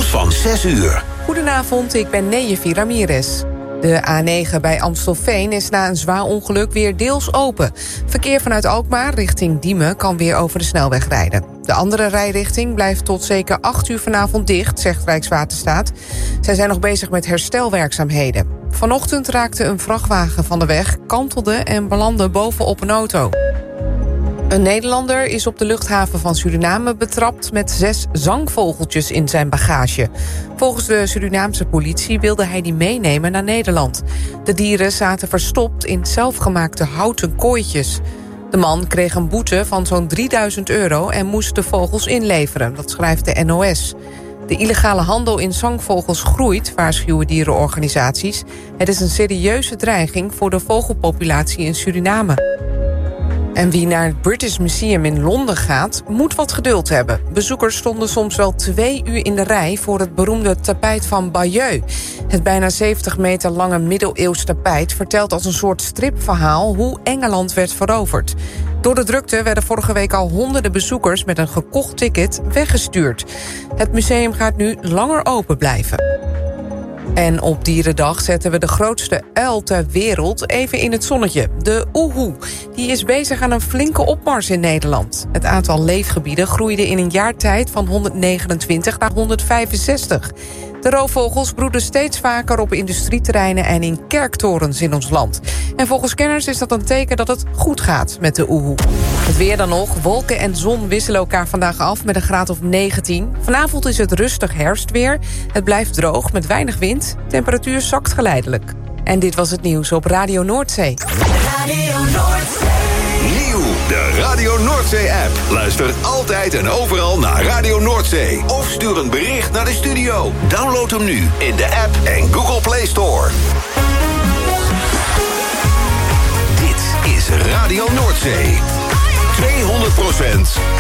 van 6 uur. Goedenavond, ik ben Nejevi Ramirez. De A9 bij Amstelveen is na een zwaar ongeluk weer deels open. Verkeer vanuit Alkmaar richting Diemen kan weer over de snelweg rijden. De andere rijrichting blijft tot zeker 8 uur vanavond dicht, zegt Rijkswaterstaat. Zij zijn nog bezig met herstelwerkzaamheden. Vanochtend raakte een vrachtwagen van de weg, kantelde en belandde bovenop een auto. Een Nederlander is op de luchthaven van Suriname betrapt met 6 zangvogeltjes in zijn bagage. Volgens de Surinaamse politie wilde hij die meenemen naar Nederland. De dieren zaten verstopt in zelfgemaakte houten kooitjes. De man kreeg een boete van zo'n €3000 en moest de vogels inleveren, dat schrijft de NOS. De illegale handel in zangvogels groeit, waarschuwen dierenorganisaties. Het is een serieuze dreiging voor de vogelpopulatie in Suriname. En wie naar het British Museum in Londen gaat, moet wat geduld hebben. Bezoekers stonden soms wel 2 uur in de rij voor het beroemde tapijt van Bayeux. Het bijna 70 meter lange middeleeuws tapijt vertelt als een soort stripverhaal hoe Engeland werd veroverd. Door de drukte werden vorige week al honderden bezoekers met een gekocht ticket weggestuurd. Het museum gaat nu langer open blijven. En op Dierendag zetten we de grootste uil ter wereld even in het zonnetje. De oehoe. Die is bezig aan een flinke opmars in Nederland. Het aantal leefgebieden groeide in een jaar tijd van 129 naar 165. De roofvogels broeden steeds vaker op industrieterreinen en in kerktorens in ons land. En volgens kenners is dat een teken dat het goed gaat met de oehoe. Het weer dan nog. Wolken en zon wisselen elkaar vandaag af met een graad of 19. Vanavond is het rustig herfstweer. Het blijft droog met weinig wind. Temperatuur zakt geleidelijk. En dit was het nieuws op Radio Noordzee. Radio Noordzee. Nieuw, de Radio Noordzee-app. Luister altijd en overal naar Radio Noordzee. Of stuur een bericht naar de studio. Download hem nu in de app en Google Play Store. Dit is Radio Noordzee. 200%